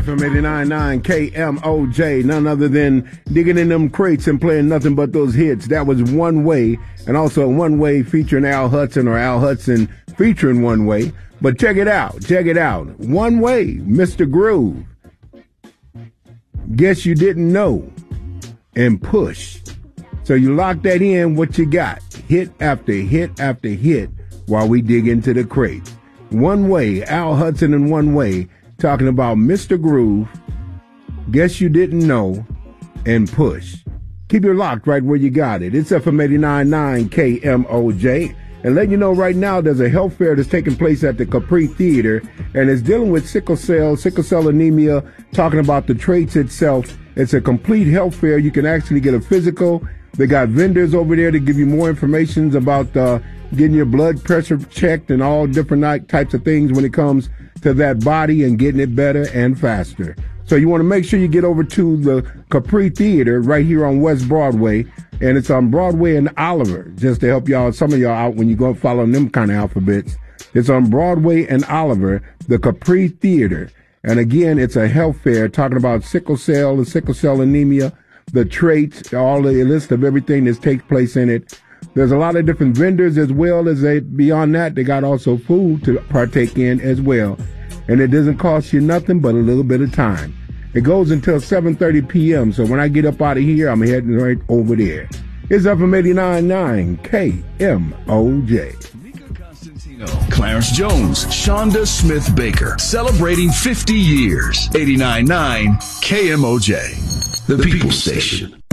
FM 89.9 KMOJ, none other than digging in them crates and playing nothing but those hits. That was One Way, and also One Way featuring Al Hudson, or Al Hudson featuring One Way. But check it out. One Way, Mr. Groove. Guess You Didn't Know, and Push. So you lock that in, what you got? Hit after hit after hit while we dig into the crate. One Way, Al Hudson and One Way, talking about Mr. Groove, Guess You Didn't Know, and Push. Keep it locked right where you got it. It's FM 89.9 KMOJ. And letting you know right now there's a health fair that's taking place at the Capri Theater, and it's dealing with sickle cell anemia, talking about the traits itself. It's a complete health fair. You can actually get a physical. They got vendors over there to give you more information about getting your blood pressure checked and all different types of things when it comes to that body and getting it better and faster. So you want to make sure you get over to the Capri Theater right here on West Broadway, and it's on Broadway and Oliver, just to help y'all, some of y'all out when you go following them kind of alphabets. It's on Broadway and Oliver, the Capri Theater. And again, it's a health fair talking about sickle cell and sickle cell anemia, the traits, all the list of everything that takes place in it. There's a lot of different vendors as well as beyond that, they got also food to partake in as well. And it doesn't cost you nothing but a little bit of time. It goes until 7:30 p.m. So when I get up out of here, I'm heading right over there. It's FM 89.9 KMOJ. Mika Constantino, Clarence Jones, Shonda Smith Baker, celebrating 50 years. 89.9 KMOJ, the People Station.